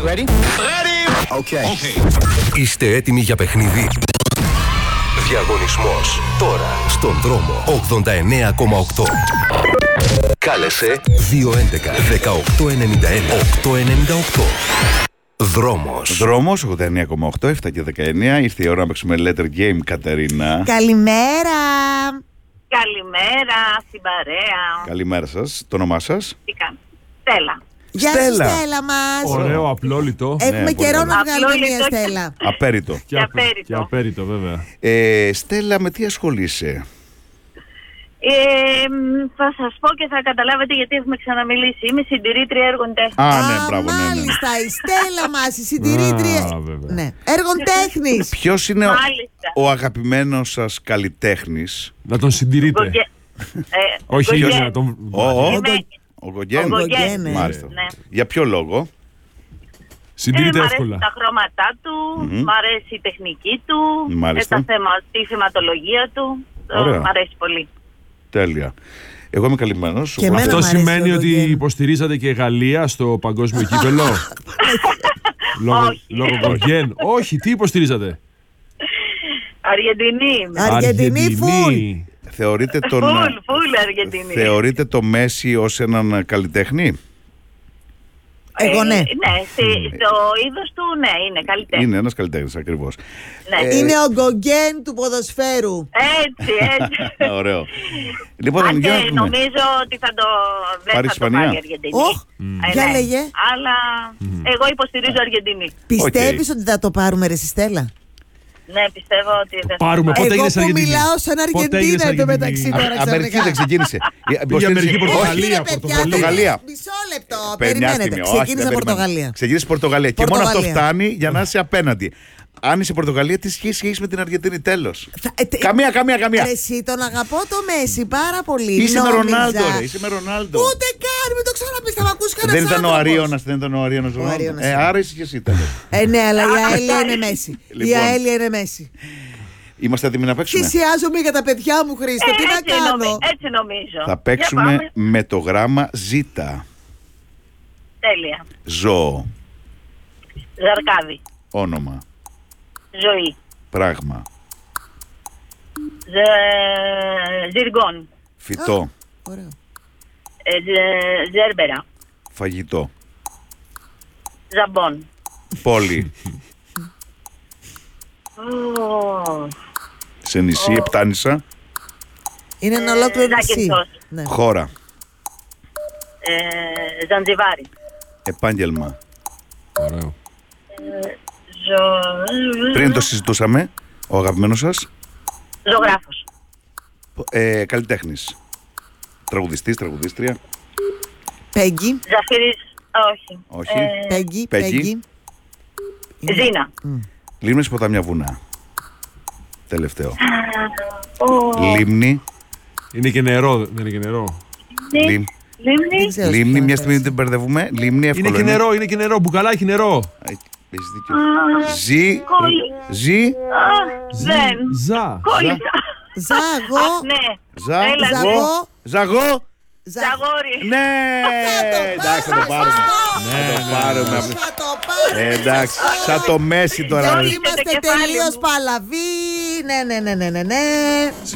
Ready? Okay. Είστε έτοιμοι για παιχνίδι? Διαγωνισμός τώρα στον δρόμο 89,8. Κάλεσε 211 1891 898. Δρόμος 89,8, 7 και 19. Ήρθε η ώρα να παίξουμε letter game, Κατερίνα. Καλημέρα. Καλημέρα στην παρέα. Καλημέρα σας. Το όνομά σας? Τι κάνετε? Στέλλα. Γεια σου, Στέλλα μας. Ωραίο, απλόλιτο. Έχουμε καιρό να βγάλουμε Απλόλιτο. μια Στέλλα. Απέριτο. Και απέριτο, βέβαια. Στέλλα, με τι ασχολείσαι? Θα σας πω και θα καταλάβετε γιατί έχουμε ξαναμιλήσει. Είμαι συντηρήτρια έργων τέχνης. Ναι, μπράβο, ναι. Μάλιστα, η Στέλλα μας, η συντηρήτρια. Ναι. Έργων τέχνης. Ποιος είναι Μάλιστα. ο αγαπημένος σας καλλιτέχνης? Να τον συντηρείτε. Όχι, Γκογέν. να τον. Ο Γκογέν. Ο Γκογέν, ναι. Μάλιστα. Ναι. Για ποιο λόγο? Συντηρείτε Μ' αρέσουν εύκολα. τα χρώματά του, μ' αρέσει η τεχνική του, Μάλιστα. τη θεματολογία του. Ωραία. Μ' αρέσει πολύ. Τέλεια. Εγώ είμαι καλυμμένος. Και εμένα Αυτό μ' αρέσει σημαίνει ο ότι Γκογέν. υποστηρίζατε και Γαλλία στο παγκόσμιο κύπελο. Όχι. Λόγω Γκογέν. Όχι, τι υποστηρίζατε? Αργεντινή είμαι. Αργεντινή φουλ. Θεωρείτε τον, Φουλ Αργεντινή. θεωρείτε το Μέση ως έναν καλλιτέχνη? Εγώ ναι. Ναι, στο είδος του ναι, είναι καλλιτέχνη. Είναι ένας καλλιτέχνης, ακριβώς. Ναι. Είναι ο Γκογέν του ποδοσφαίρου. Έτσι. Ωραίο. Λοιπόν, Αν και για να δούμε. νομίζω ότι θα το δεν Πάρει θα το Ισπανία. πάρει η Αργεντινή. Οχ, για λέγε. Αλλά εγώ υποστηρίζω Αργεντινή. Πιστεύεις ότι θα το πάρουμε, ρε Στέλλα? Ναι, πιστεύω ότι δεν θα Πάρουμε. το πάρει. Πότε Εγώ έγινες που Αργεντινή? μιλάω σαν Πότε έγινες Αργεντίνα Αργεντινή? εντωμεταξύ τώρα Αμερική ξαφνικά. δεν ξεκίνησε. Πήγε Αμερική, Όχι, Πορτογαλία. Όχι, ρε παιδιά, Πορτογαλία. Μισό λεπτό. Μια Περιμένετε. στιγμή. Όχι, Ξεκίνησα δεν Πορτογαλία. περιμένω. Ξεκίνησε Πορτογαλία. Και μόνο αυτό Πορτογαλία. φτάνει για να είσαι απέναντι. Αν είσαι Πορτογαλία, τι σχέση έχει με την Αργεντινή? Τέλος. Καμία. Καμία. Ρε, εσύ τον αγαπώ το Μέση πάρα πολύ. Είσαι με Νόμιζα. Ρονάλντο, ρε. Είσαι με Ρονάλντο. Ούτε καν, μην το ξαναπείς, θα μ' ακούσει κανένας Δεν ήταν ο άνθρωπος. Αρίωνας, δεν ήταν ο Αρίωνας Ρονάλντο. Αρίωνας. Άρα είσαι και εσύ, τέλος. Ναι, αλλά η αέλια είναι Μέση. Η Λοιπόν. αέλια είναι Μέση. Είμαστε έτοιμοι να παίξουμε? Θυσιάζομαι για τα παιδιά μου, Χρήστο. Τι να κάνω. Έτσι νομίζω. Θα Για παίξουμε πάμε. με το γράμμα Ζ. Τέλεια. Ζώο. Ζαρκάδι. Όνομα. Ζωή. Πράγμα. Ζυργόν. Φυτό. Ωραίο. Ζέρμπερα. Φαγητό. Ζαμπόν. Πόλη. Ω, Σε νησί, Επτάνησα. Είναι ένα ολόκληρο νησί. Ζάκυνθος. Ναι. Χώρα. Ζανζιβάρι. Επάγγελμα. Ωραίο. Πριν το συζητούσαμε, ο αγαπημένος σας Ζωγράφος. καλλιτέχνης. Τραγουδιστής, τραγουδίστρια. Πέγγι. Ζαφύρης. Όχι. Όχι. Πέγγι. Πέγγι. Πέγγι. Ζήνα. Λίμνης, ποτάμια, βουνά. Τελευταίο. Ω, Λίμνη. Είναι και νερό, δεν είναι και νερό. Λίμ- Λίμνη. Δεν ξέρω Λίμνη, ποιο μια είναι στιγμή αυτό. την μπερδεύουμε. Λίμνη, εύκολο Είναι και νερό, είναι και νερό. Μπουκαλάκι νερό. Έχεις δίκιο. Ζή. Δεν. Ζα. Κόλλησα. Ζάγο. Ναι. Ζα. Έλα, Ζαγό. Ζαγό. Ζαγό. Ζαγόρι. Ναι. Εντάξει, θα το πάρουμε. Θα το πάρουμε. Θα το πάρουμε. Εντάξει, σαν το Μέση τώρα. Γιατί είμαστε το κεφάλι τελείως μου. παλαβοί. Ναι.